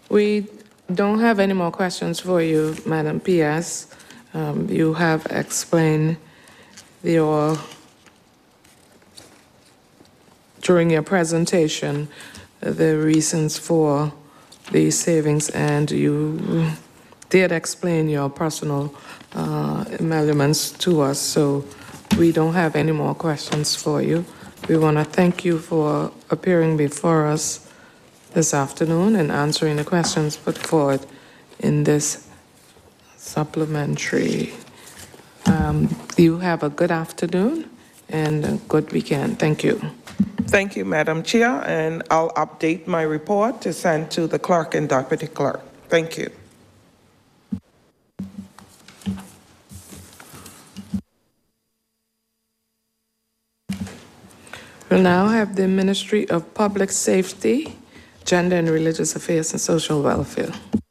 We don't have any more questions for you, Madam P.S. You have explained during your presentation the reasons for the savings, and you did explain your personal emoluments to us, so we don't have any more questions for you. We want to thank you for appearing before us this afternoon and answering the questions put forward in this supplementary. You have a good afternoon and a good weekend. Thank you. Thank you, Madam Chair, and I'll update my report to send to the clerk and deputy clerk. Thank you. We'll now have the Ministry of Public Safety, Gender and Religious Affairs and Social Welfare.